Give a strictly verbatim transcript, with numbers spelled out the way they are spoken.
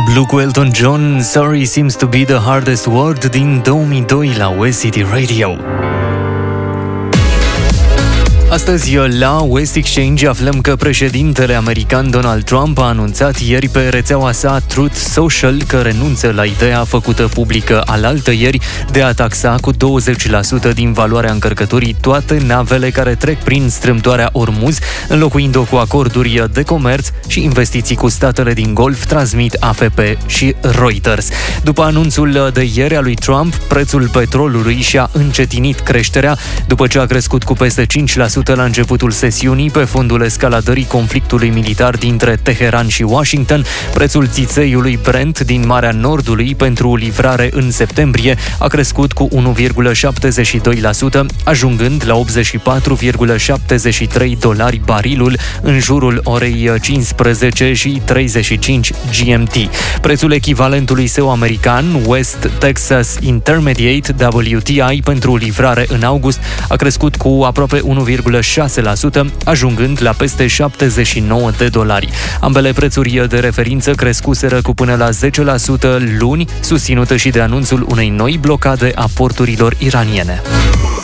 Blue cu Elton John, Sorry seems to be the hardest word din două mii doi la West City Radio. Astăzi, la West Exchange, aflăm că președintele american Donald Trump a anunțat ieri pe rețeaua sa Truth Social că renunță la ideea făcută publică alaltăieri de a taxa cu douăzeci la sută din valoarea încărcăturii toate navele care trec prin strâmtoarea Ormuz, înlocuind-o cu acorduri de comerț și investiții cu statele din Golf, transmit A F P și Reuters. După anunțul de ieri a lui Trump, prețul petrolului și-a încetinit creșterea, după ce a crescut cu peste cinci la sută la începutul sesiunii pe fondul escaladării conflictului militar dintre Teheran și Washington. Prețul țițeiului Brent din Marea Nordului pentru livrare în septembrie a crescut cu unu virgulă șaptezeci și doi la sută, ajungând la optzeci și patru virgulă șaptezeci și trei dolari barilul în jurul orei cincisprezece și treizeci și cinci G M T. Prețul echivalentului său american, West Texas Intermediate W T I, pentru livrare în august a crescut cu aproape unu virgulă șase la sută, ajungând la peste șaptezeci și nouă de dolari. Ambele prețuri de referință crescuseră cu până la zece la sută luni, susținută și de anunțul unei noi blocade a porturilor iraniene.